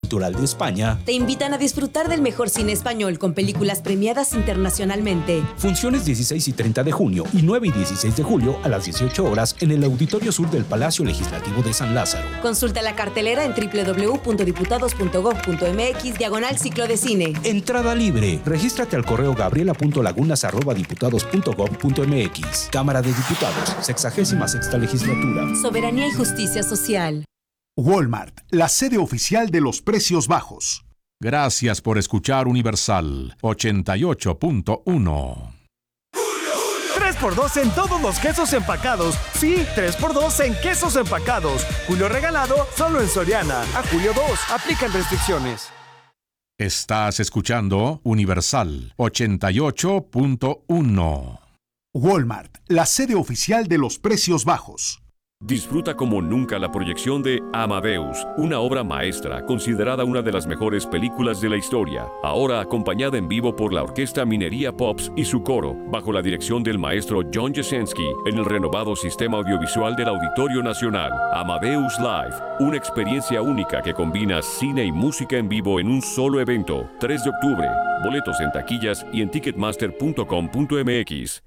Cultural de España te invitan a disfrutar del mejor cine español con películas premiadas internacionalmente. Funciones 16 y 30 de junio y 9 y 16 de julio a las 18 horas en el Auditorio Sur del Palacio Legislativo de San Lázaro. Consulta la cartelera en www.diputados.gov.mx/ciclo de cine. Entrada libre. Regístrate al correo gabriela.lagunas@diputados.gov.mx. Cámara de Diputados, 66ª Legislatura. Soberanía y justicia social. Walmart, la sede oficial de los precios bajos. Gracias por escuchar Universal 88.1. 3x2 en todos los quesos empacados. Sí, 3x2 en quesos empacados. Julio regalado solo en Soriana. A julio 2. Aplican restricciones. Estás escuchando Universal 88.1. Walmart, la sede oficial de los precios bajos. Disfruta como nunca la proyección de Amadeus, una obra maestra considerada una de las mejores películas de la historia, ahora acompañada en vivo por la Orquesta Minería Pops y su coro, bajo la dirección del maestro John Jasenski, en el renovado sistema audiovisual del Auditorio Nacional. Amadeus Live, una experiencia única que combina cine y música en vivo en un solo evento. 3 de octubre, boletos en taquillas y en ticketmaster.com.mx.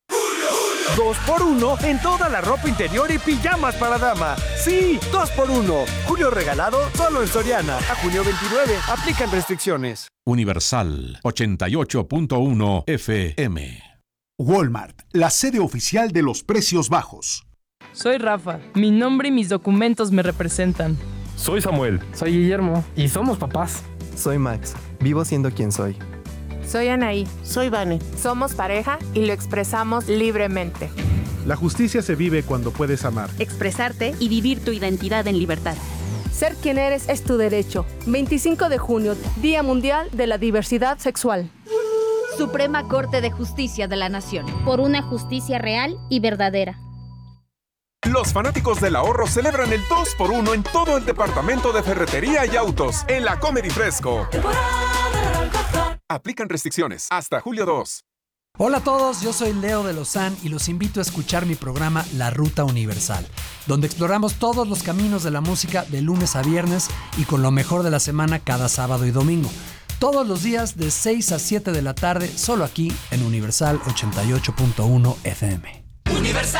2x1 en toda la ropa interior y pijamas para dama. Sí, 2x1. Julio regalado solo en Soriana. A junio 29. Aplican restricciones. Universal 88.1 FM. Walmart, la sede oficial de los precios bajos. Soy Rafa. Mi nombre y mis documentos me representan. Soy Samuel. Soy Guillermo. Y somos papás. Soy Max. Vivo siendo quien soy. Soy Anaí. Soy Vane. Somos pareja y lo expresamos libremente. La justicia se vive cuando puedes amar, expresarte y vivir tu identidad en libertad. Ser quien eres es tu derecho. 25 de junio, Día Mundial de la Diversidad Sexual. Suprema Corte de Justicia de la Nación. Por una justicia real y verdadera. Los fanáticos del ahorro celebran el 2x1 en todo el departamento de ferretería y autos en la Comedy Fresco. Aplican restricciones hasta julio 2. Hola a todos, yo soy Leo de Lozán y los invito a escuchar mi programa La Ruta Universal, donde exploramos todos los caminos de la música de lunes a viernes y con lo mejor de la semana cada sábado y domingo. Todos los días de 6 a 7 de la tarde, solo aquí en Universal 88.1 FM. Universal.